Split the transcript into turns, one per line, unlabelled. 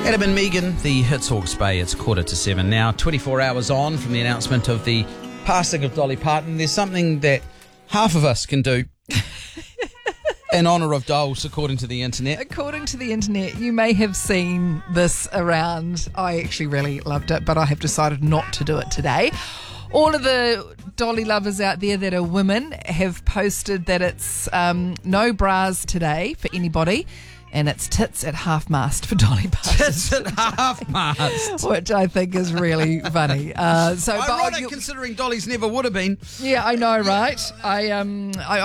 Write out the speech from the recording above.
Adam and Megan, the Hits Hawke's Bay. It's 7:15 now, 24 hours on from the announcement of the passing of Dolly Parton. There's something that half of us can do in honour of dolls, according to the internet.
According to the internet, you may have seen this around. I actually really loved it, but I have decided not to do it today. All of the Dolly lovers out there that are women have posted that it's no bras today for anybody, and it's tits at half-mast for Dolly Parton.
Tits at half-mast.
Which I think is really funny.
Ironic, considering Dolly's never would have been.
Yeah, I know, right? I